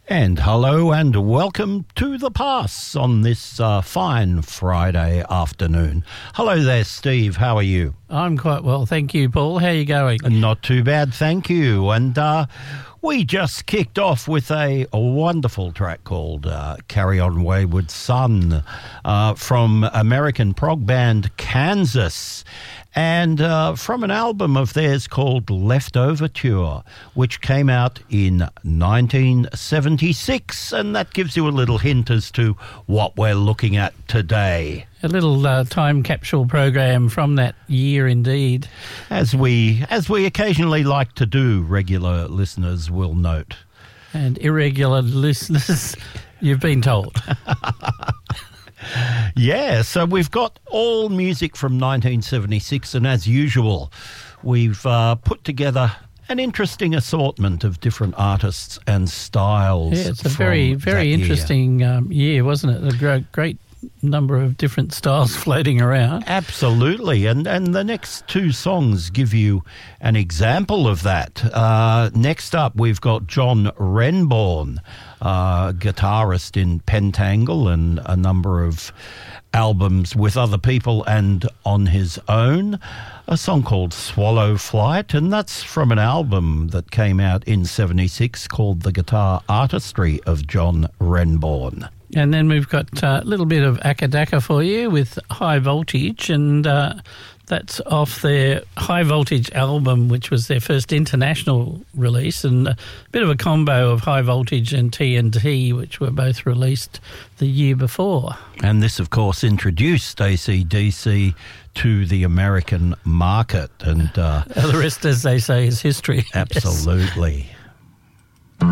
And hello and welcome to The Pass on this fine Friday afternoon. Hello there, Steve. How are you? I'm quite well, thank you, Paul. How are you going? Not too bad, thank you. And we just kicked off with a wonderful track called Carry On Wayward Son from American prog band Kansas. And from an album of theirs called Leftover Tour, which came out in 1976, and that gives you a little hint as to what we're looking at today. A little time capsule program from that year, indeed. As we occasionally like to do, regular listeners will note. And irregular listeners, you've been told. Yeah, so we've got all music from 1976, and as usual, we've put together an interesting assortment of different artists and styles. Yeah, it's a very, very interesting year, wasn't it? A great number of different styles floating around. Absolutely, and the next two songs give you an example of that. Next up, we've got John Renbourn, guitarist in Pentangle and a number of albums with other people and on his own. A song called Swallow Flight, and that's from an album that came out in 76 called The Guitar Artistry of John Renbourn. And then we've got a little bit of Akadaka for you with High Voltage, and that's off their High Voltage album, which was their first international release, and a bit of a combo of High Voltage and TNT, which were both released the year before. And this, of course, introduced AC/DC to the American market. And the rest, as they say, is history. Absolutely. Yes.